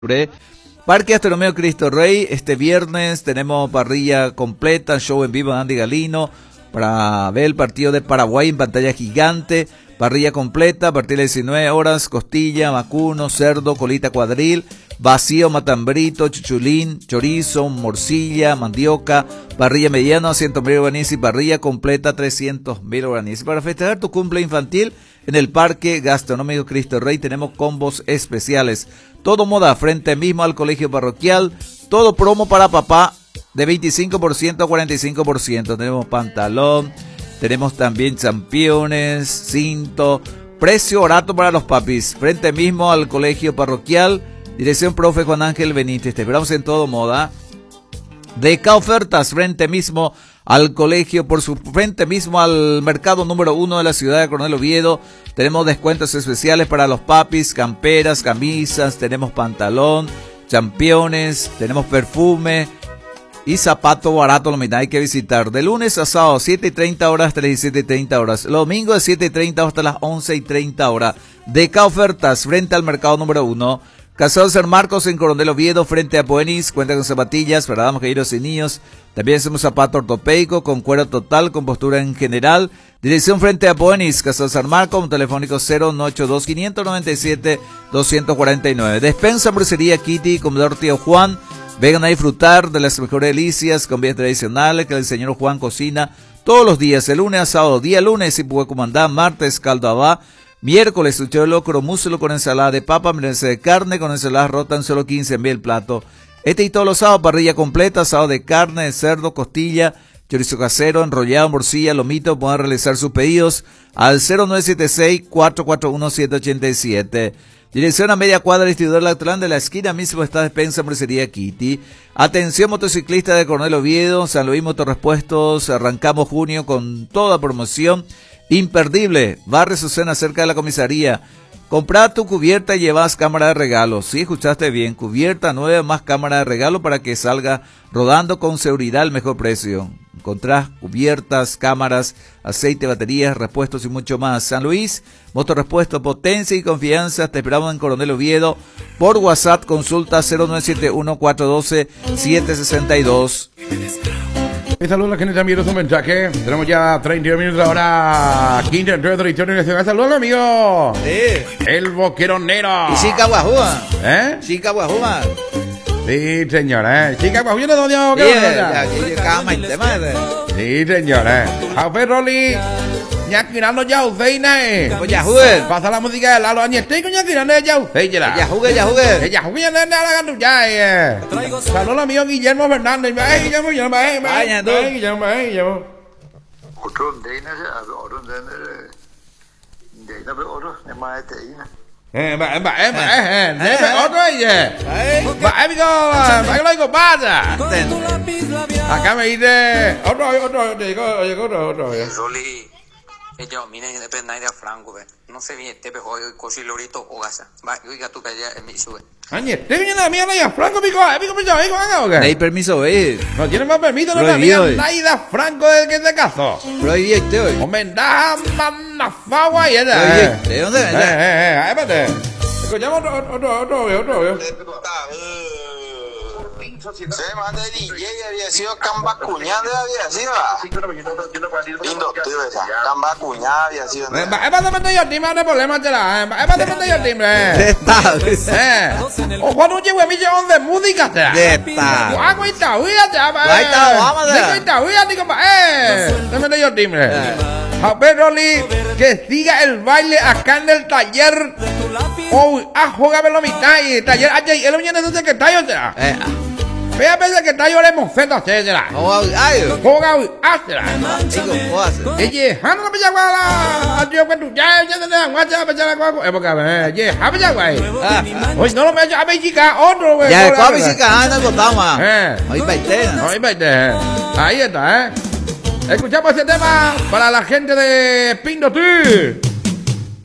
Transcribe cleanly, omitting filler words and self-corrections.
Parque Gastronómico Cristo Rey, este viernes tenemos parrilla completa, show en vivo de Andy Galino, para ver el partido de Paraguay en pantalla gigante, parrilla completa a partir de 19 horas, costilla, vacuno, cerdo, colita cuadril, vacío, matambrito, chuchulín, chorizo, morcilla, mandioca, parrilla mediana, 100.000 guaraníes y parrilla completa, 300.000 guaraníes. Para festejar tu cumple infantil, en el Parque Gastronómico Cristo Rey tenemos combos especiales. Todo moda frente mismo al colegio parroquial. Todo promo para papá de 25% a 45%. Tenemos pantalón, tenemos también championes, cinto. Precio barato para los papis. Frente mismo al colegio parroquial. Dirección profe Juan Ángel Benítez. Te esperamos en Todo Moda. Deca ofertas frente mismo al colegio, por su frente mismo al mercado número 1 de la ciudad de Coronel Oviedo. Tenemos descuentos especiales para los papis, camperas, camisas, tenemos pantalón, championes, tenemos perfume y zapato barato, lo mismo hay que visitar. De lunes a sábado, 7:30 horas hasta las 17:30 horas. Domingo de 7:30 hasta las 11:30 horas. Deca ofertas frente al mercado número 1. Casado San Marcos en Coronel Oviedo, frente a Poenis, cuenta con zapatillas para damas, caballeros y niños. También hacemos zapato ortopédico con cuero total, con postura en general. Dirección frente a Poenis, Casado San Marcos, telefónico 082-597-249. Despensa, hamburguesería Kitty, comedor Tío Juan. Vengan a disfrutar de las mejores delicias, comidas tradicionales que el señor Juan cocina todos los días, de lunes a sábado. Día lunes, Ipuecumandá, martes, caldo abá. Miércoles, suchero locro, músculo con ensalada de papa, milanesa de carne, con ensalada rota en solo 15 el plato. Este y todos los sábados, parrilla completa, asado de carne, de cerdo, costilla, chorizo casero, enrollado, morcilla, lomito. Pueden realizar sus pedidos al 0976-441-787. Dirección a media cuadra, distribuidor Lactlán, de la esquina mismo está Despensa Hamburguesería Kitty. Atención motociclista de Coronel Oviedo, San Luis Motorrepuestos, arrancamos junio con toda promoción. Imperdible, barrio Susana cerca de la comisaría. Comprá tu cubierta y llevas cámara de regalo. Sí, escuchaste bien, cubierta nueva más cámara de regalo para que salga rodando con seguridad al mejor precio. Encontrás cubiertas, cámaras, aceite, baterías, repuestos y mucho más. San Luis, Motorrepuesto, potencia y confianza. Te esperamos en Coronel Oviedo. Por WhatsApp, consulta 0971-412-762. Un saludo a la gente también, un mensaje. Tenemos ya 30 minutos ahora. 15 de territorio nacional. Saludos, amigo. Sí. El boqueronero. Y Chica Guajúa. ¿Eh? Chica Guajúa. Sí, señor, Chica Guajúa, ¿no? Sí, señor, Jaufe Rolly. Ñaquirando ya Useina, Pues ya jugué. Pasa la música de Lalo Añete con Ñaquirando ya Useina. Ya jugué. Ya jugué, ya saludos, amigo Guillermo Fernández. Guillermo. Acá me dice otro. Yo, miren, depende de Franco, no sé bien, te pejo così lorito o gasa. Va, oiga tú que ya me sube. Añe, te viene la mía ya Franco, pico, o qué? ¿Hay permiso, No tiene más permiso, no me Naida Franco de que te caso. Prohibido este hoy. Hombre, da manafagua y era. ¿De dónde ven? Espérate. Escuchamos otro. Se manda de DJ había sido Cambacuñán había sido. Lindo, tú ves, Cambacuñán había sido. Espérate yo timbre, no problema te la. Espérate yo timbre. Está. O cuando llevo a mí llevan de música te. Está. Agua y tahuía te. Vamos a Espérate yo timbre. A ver, Rolly, que siga el baile acá en el taller. Oh, juega la mitad y taller. Ay, él viene desde que tallo te. Vea, pensé que tallo le mofeta etcétera. Juega, hazla. Oye, Hanna me llama yo cuando ya te dan guacha para la guapo. Porque oye, Hanna me hoy no lo me llama chica otro güey. Ya, ¿cuál chica anda botama? Ahí Ahí está, Escuchamos este tema para la gente de Pindotí.